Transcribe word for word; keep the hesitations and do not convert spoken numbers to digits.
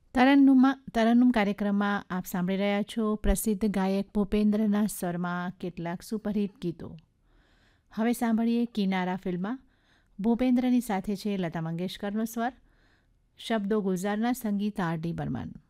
તરન્નુમમાં તરન્નુમ કાર્યક્રમમાં આપ સાંભળી રહ્યા છો પ્રસિદ્ધ ગાયક ભૂપેન્દ્રના સ્વરમાં કેટલાક સુપરહિટ ગીતો. હવે સાંભળીએ કિનારા ફિલ્મમાં ભૂપેન્દ્રની સાથે છે લતા મંગેશકરનો સ્વર, શબ્દો ગુલઝારના, સંગીત આર ડી બર્મન.